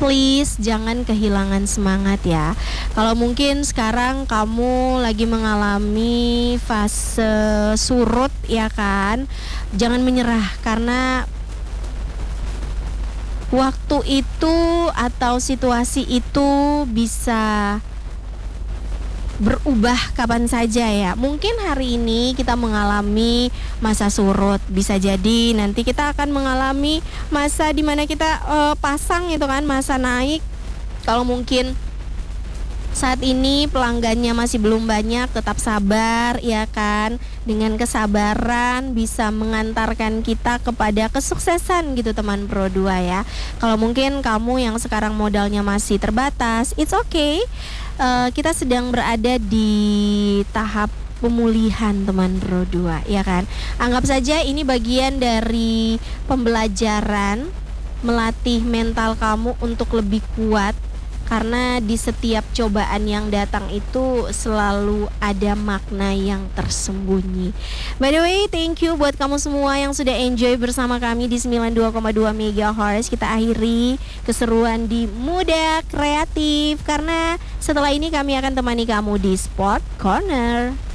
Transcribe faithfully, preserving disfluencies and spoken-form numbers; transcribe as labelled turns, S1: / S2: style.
S1: please jangan kehilangan semangat ya. Kalau mungkin sekarang kamu lagi mengalami fase surut ya kan, jangan menyerah karena waktu itu atau situasi itu bisa berubah kapan saja ya. Mungkin hari ini kita mengalami masa surut, bisa jadi nanti kita akan mengalami masa dimana kita uh, pasang itu kan, masa naik. Kalau mungkin saat ini pelanggannya masih belum banyak, tetap sabar ya kan. Dengan kesabaran bisa mengantarkan kita kepada kesuksesan gitu teman Pro dua ya. Kalau mungkin kamu yang sekarang modalnya masih terbatas, it's okay. Uh, kita sedang berada di tahap pemulihan teman Pro dua ya kan. Anggap saja ini bagian dari pembelajaran melatih mental kamu untuk lebih kuat. Karena di setiap cobaan yang datang itu selalu ada makna yang tersembunyi. By the way, thank you buat kamu semua yang sudah enjoy bersama kami di sembilan puluh dua koma dua megahertz. Kita akhiri keseruan di Muda Kreatif, karena setelah ini kami akan temani kamu di Sport Corner.